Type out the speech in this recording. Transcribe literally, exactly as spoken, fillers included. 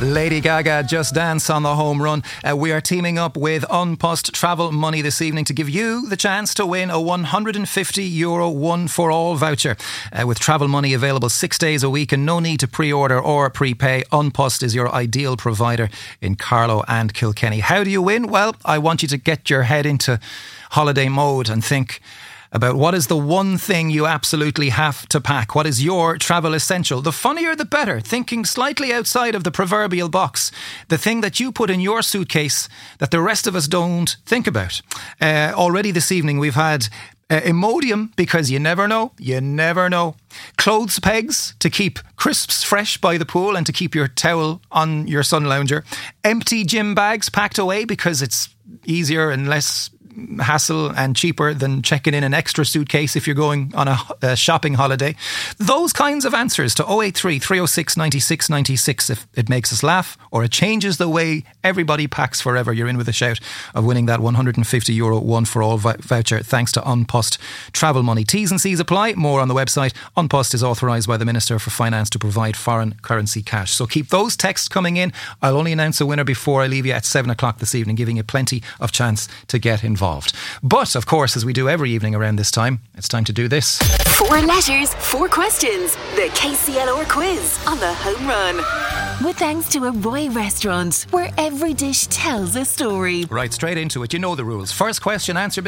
Lady Gaga, Just Dance on the home run. Uh, we are teaming up with An Post Travel Money this evening to give you the chance to win a one hundred fifty euro one for all voucher. Uh, with Travel Money available six days a week and no need to pre-order or prepay, An Post is your ideal provider in Carlow and Kilkenny. How do you win? Well, I want you to get your head into holiday mode and think about what is the one thing you absolutely have to pack. What is your travel essential? The funnier the better. Thinking slightly outside of the proverbial box. The thing that you put in your suitcase that the rest of us don't think about. Uh, already this evening we've had uh, Imodium, because you never know, you never know. Clothes pegs to keep crisps fresh by the pool and to keep your towel on your sun lounger. Empty gym bags packed away because it's easier and less hassle and cheaper than checking in an extra suitcase if you're going on a, a shopping holiday. Those kinds of answers to oh eight three, three oh six, nine six nine six if it makes us laugh or it changes the way everybody packs forever. You're in with a shout of winning that one hundred fifty euro one for all voucher thanks to An Post Travel Money. T's and C's apply. More on the website. An Post is authorised by the Minister for Finance to provide foreign currency cash. So keep those texts coming in. I'll only announce a winner before I leave you at seven o'clock this evening, giving you plenty of chance to get involved. But, of course, as we do every evening around this time, it's time to do this. Four letters, four questions. The K C L R quiz on the home run. With thanks to a Roy restaurant, where every dish tells a story. Right, straight into it. You know the rules. First question, answer